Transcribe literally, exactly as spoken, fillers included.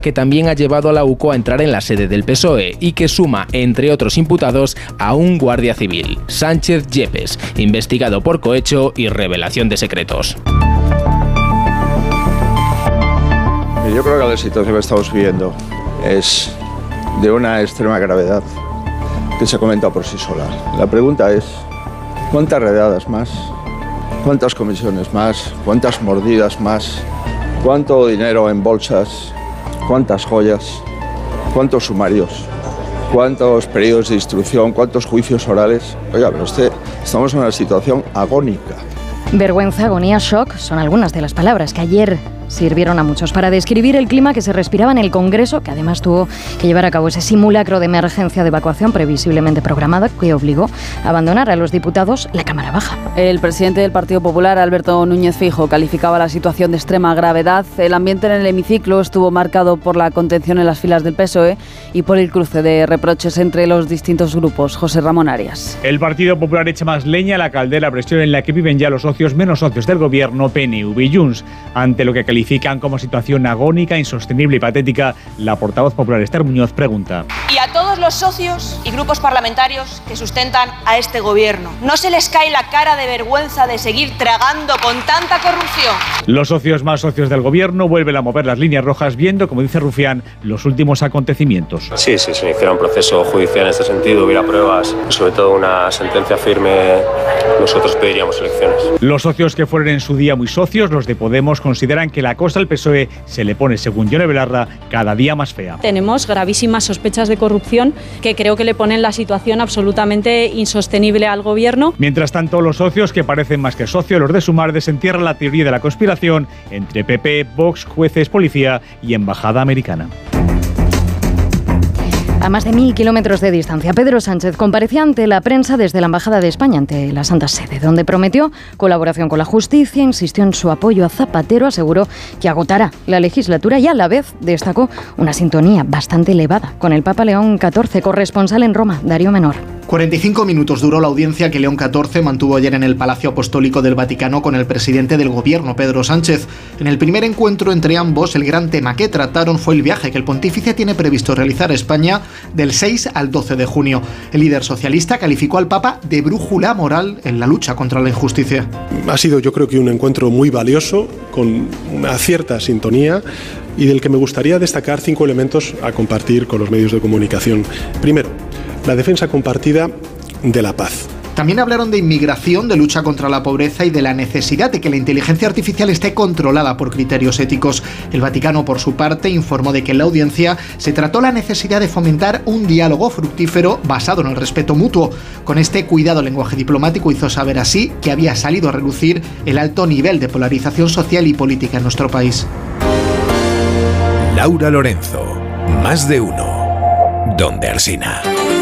que también ha llevado a la U C O a entrar en la sede del P S O E y que suma, entre otros imputados, a un guardia civil, Sánchez Yepes, investigado por cohecho y revelación de secretos. Yo creo que la situación que estamos viviendo es de una extrema gravedad que se comenta por sí sola. La pregunta es, ¿cuántas redadas más? ¿Cuántas comisiones más? ¿Cuántas mordidas más? ¿Cuánto dinero en bolsas? ¿Cuántas joyas? ¿Cuántos sumarios? ¿Cuántos periodos de instrucción? ¿Cuántos juicios orales? Oiga, pero usted, estamos en una situación agónica. Vergüenza, agonía, shock son algunas de las palabras que ayer sirvieron a muchos para describir el clima que se respiraba en el Congreso, que además tuvo que llevar a cabo ese simulacro de emergencia de evacuación previsiblemente programada que obligó a abandonar a los diputados la Cámara Baja. El presidente del Partido Popular, Alberto Núñez Feijóo, calificaba la situación de extrema gravedad. El ambiente en el hemiciclo estuvo marcado por la contención en las filas del P S O E y por el cruce de reproches entre los distintos grupos. José Ramón Arias. El Partido Popular echa más leña a la caldera, presión en la que viven ya los socios menos socios del gobierno, P N V y Junts. Ante lo que califica Califican como situación agónica, insostenible y patética, la portavoz popular Esther Muñoz pregunta. Y a todos los socios y grupos parlamentarios que sustentan a este gobierno, ¿no se les cae la cara de vergüenza de seguir tragando con tanta corrupción? Los socios más socios del gobierno vuelven a mover las líneas rojas viendo, como dice Rufián, los últimos acontecimientos. Sí, sí, se iniciara un proceso judicial en este sentido, hubiera pruebas, sobre todo una sentencia firme, nosotros pediríamos elecciones. Los socios que fueron en su día muy socios, los de Podemos, consideran que la cosa al P S O E se le pone, según Yone Belarra, cada día más fea. Tenemos gravísimas sospechas de corrupción que creo que le ponen la situación absolutamente insostenible al gobierno. Mientras tanto, los socios, que parecen más que socios, los de Sumar, desentierran la teoría de la conspiración entre P P, Vox, jueces, policía y embajada americana. A más de mil kilómetros de distancia, Pedro Sánchez comparecía ante la prensa desde la Embajada de España ante la Santa Sede, donde prometió colaboración con la justicia, insistió en su apoyo a Zapatero, aseguró que agotará la legislatura y a la vez destacó una sintonía bastante elevada con el Papa León catorce, corresponsal en Roma, Darío Menor. cuarenta y cinco minutos duró la audiencia que León catorce mantuvo ayer en el Palacio Apostólico del Vaticano con el presidente del gobierno, Pedro Sánchez. En el primer encuentro entre ambos, el gran tema que trataron fue el viaje que el pontífice tiene previsto realizar a España del seis al doce de junio. El líder socialista calificó al Papa de brújula moral en la lucha contra la injusticia. Ha sido, yo creo que un encuentro muy valioso, con una cierta sintonía, y del que me gustaría destacar cinco elementos a compartir con los medios de comunicación. Primero, la defensa compartida de la paz. También hablaron de inmigración, de lucha contra la pobreza y de la necesidad de que la inteligencia artificial esté controlada por criterios éticos. El Vaticano, por su parte, informó de que en la audiencia se trató la necesidad de fomentar un diálogo fructífero basado en el respeto mutuo. Con este cuidado lenguaje diplomático hizo saber así que había salido a relucir el alto nivel de polarización social y política en nuestro país. Laura Lorenzo, más de uno, donde Alsina.